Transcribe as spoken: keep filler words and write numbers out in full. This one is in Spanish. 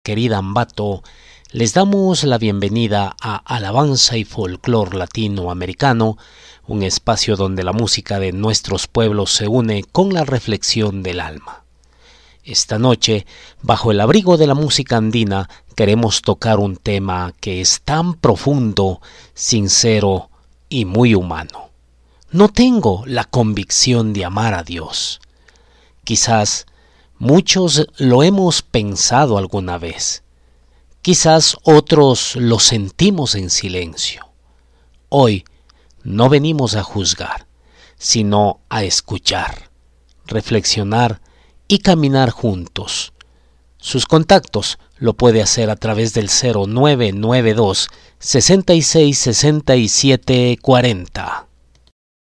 querida Ambato, les damos la bienvenida a Alabanza y Folclor Latinoamericano, un espacio donde la música de nuestros pueblos se une con la reflexión del alma. Esta noche, bajo el abrigo de la música andina, queremos tocar un tema que es tan profundo, sincero y muy humano. No tengo la convicción de amar a Dios. Quizás muchos lo hemos pensado alguna vez. Quizás otros lo sentimos en silencio. Hoy no venimos a juzgar, sino a escuchar, reflexionar y caminar juntos. Sus contactos lo puede hacer a través del cero nueve nueve dos, sesenta y seis, sesenta y siete, cuarenta.